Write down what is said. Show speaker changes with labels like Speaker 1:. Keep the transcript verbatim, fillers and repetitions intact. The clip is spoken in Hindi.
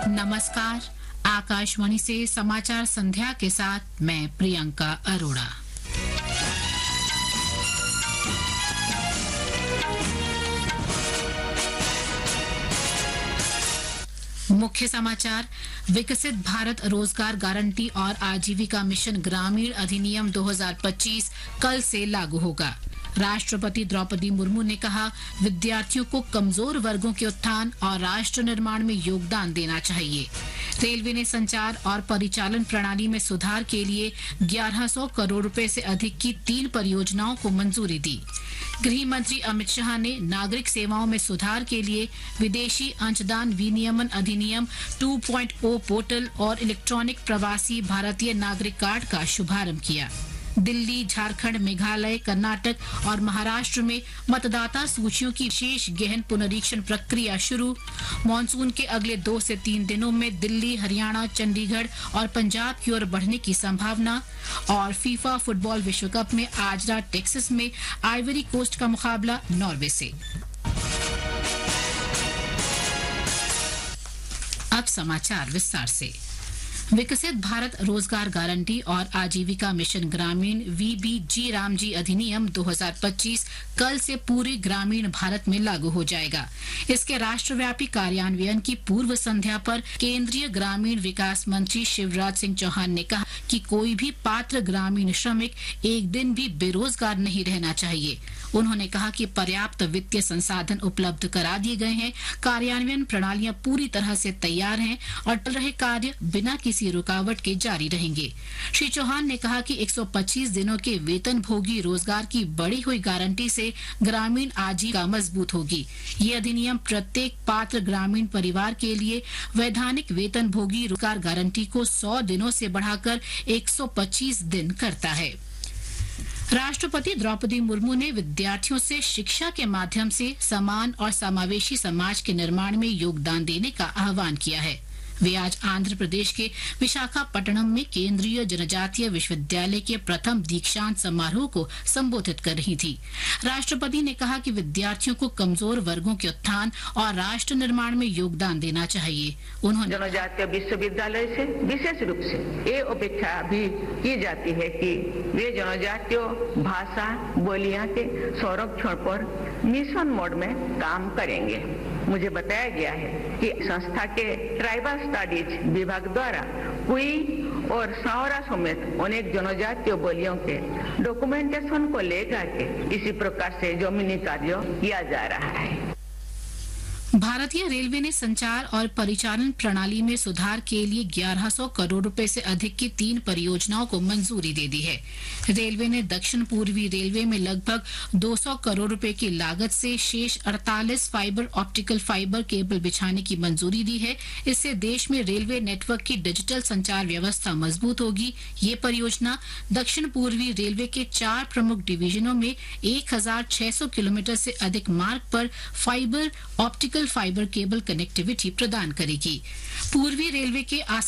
Speaker 1: नमस्कार। आकाशवाणी से समाचार संध्या के साथ मैं प्रियंका अरोड़ा। मुख्य समाचार। विकसित भारत रोजगार गारंटी और आजीविका मिशन ग्रामीण अधिनियम दो हज़ार पच्चीस कल से लागू होगा। राष्ट्रपति द्रौपदी मुर्मू ने कहा, विद्यार्थियों को कमजोर वर्गों के उत्थान और राष्ट्र निर्माण में योगदान देना चाहिए। रेलवे ने संचार और परिचालन प्रणाली में सुधार के लिए ग्यारह सौ करोड़ रुपए से अधिक की तीन परियोजनाओं को मंजूरी दी। गृह मंत्री अमित शाह ने नागरिक सेवाओं में सुधार के लिए विदेशी अंशदान विनियमन अधिनियम टू पॉइंट ओ पोर्टल और इलेक्ट्रॉनिक प्रवासी भारतीय नागरिक कार्ड का शुभारंभ किया। दिल्ली, झारखंड, मेघालय, कर्नाटक और महाराष्ट्र में मतदाता सूचियों की विशेष गहन पुनरीक्षण प्रक्रिया शुरू। मॉनसून के अगले दो से तीन दिनों में दिल्ली, हरियाणा, चंडीगढ़ और पंजाब की ओर बढ़ने की संभावना। और फीफा फुटबॉल विश्व कप में आज रात टेक्सास में आइवरी कोस्ट का मुकाबला नॉर्वे से। अब समाचार विस्तार से। विकसित भारत रोजगार गारंटी और आजीविका मिशन ग्रामीण वीबीजी रामजी अधिनियम दो हज़ार पच्चीस कल से पूरे ग्रामीण भारत में लागू हो जाएगा। इसके राष्ट्रव्यापी कार्यान्वयन की पूर्व संध्या पर केंद्रीय ग्रामीण विकास मंत्री शिवराज सिंह चौहान ने कहा कि कोई भी पात्र ग्रामीण श्रमिक एक दिन भी बेरोजगार नहीं रहना चाहिए। उन्होंने कहा कि पर्याप्त वित्तीय संसाधन उपलब्ध करा दिए गए हैं, कार्यान्वयन प्रणालियां पूरी तरह से तैयार हैं और चल रहे कार्य बिना किसी रुकावट के जारी रहेंगे। श्री चौहान ने कहा कि एक सौ पच्चीस दिनों के वेतन भोगी रोजगार की बढ़ी हुई गारंटी से ग्रामीण आजीविका मजबूत होगी। ये अधिनियम प्रत्येक पात्र ग्रामीण परिवार के लिए वैधानिक वेतन भोगी रोजगार गारंटी को सौ दिनों से बढ़ाकर एक सौ पच्चीस दिन करता है। राष्ट्रपति द्रौपदी मुर्मू ने विद्यार्थियों से शिक्षा के माध्यम से समान और समावेशी समाज के निर्माण में योगदान देने का आह्वान किया है। वे आज आंध्र प्रदेश के विशाखापट्टनम में केंद्रीय जनजातीय विश्वविद्यालय के प्रथम दीक्षांत समारोह को संबोधित कर रही थी। राष्ट्रपति ने कहा कि विद्यार्थियों को कमजोर वर्गों के उत्थान और राष्ट्र निर्माण में योगदान देना चाहिए। उन्होंने
Speaker 2: जनजातीय विश्वविद्यालय से विशेष रूप से ये अपेक्षा भी की जाती है कि वे जनजातीय भाषा बोलियां के संरक्षण पर मिशन मोड में काम करेंगे। मुझे बताया गया है कि संस्था के ट्राइबल स्टडीज विभाग द्वारा कुई और सावरा समेत अनेक जनजातीय बोलियों के डॉक्यूमेंटेशन को लेकर के इसी प्रकार से जमीनी कार्य किया जा रहा है।
Speaker 1: भारतीय रेलवे ने संचार और परिचालन प्रणाली में सुधार के लिए ग्यारह सौ करोड़ रुपए से अधिक की तीन परियोजनाओं को मंजूरी दे दी है। रेलवे ने दक्षिण पूर्वी रेलवे में लगभग दो सौ करोड़ रुपए की लागत से शेष अड़तालीस फाइबर ऑप्टिकल फाइबर केबल बिछाने की मंजूरी दी है। इससे देश में रेलवे नेटवर्क की डिजिटल संचार व्यवस्था मजबूत होगी। ये परियोजना दक्षिण पूर्वी रेलवे के चार प्रमुख डिवीजनों में एक हजार छह सौ किलोमीटर से अधिक मार्ग पर fibre optical fibre cable connectivity प्रदान करेगी। पूर्वी रेलवे के